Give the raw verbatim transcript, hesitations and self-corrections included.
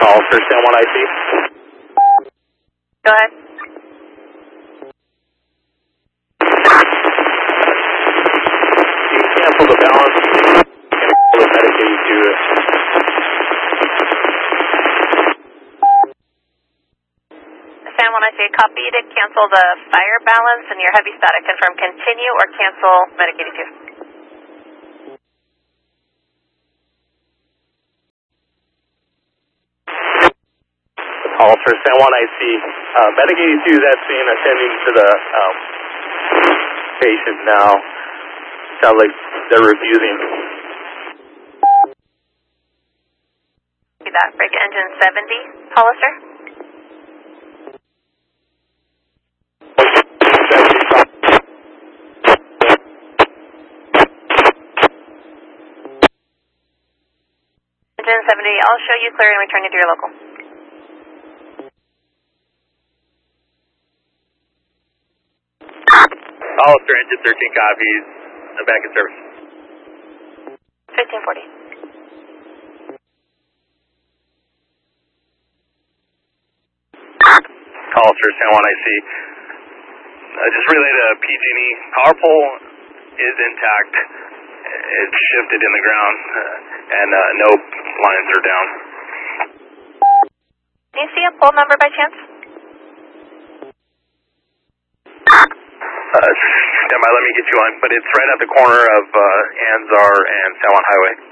Call for San Juan I C. Go ahead. You can cancel the balance. We'll medicate you to it. San Juan I C, copy to cancel the fire balance and your heavy static. Confirm continue or cancel medicated two. Call for San Juan I C. Uh, medicated two is at scene, attending to the um, patient now. Sounds like they're refusing. See that. Break engine seventy, Hollister. Engine seventy, I'll show you clear and return you to your local. Hollister, engine thirteen copies, back in service. fifteen forty. Hollister, San Juan I C. Uh, just relay to P G and E. Power pole is intact. It's shifted in the ground, uh, and uh, no lines are down. Do you see a pole number by chance? Uh, stand by, let me get you on. But it's right at the corner of uh, Anzar and San Juan Highway.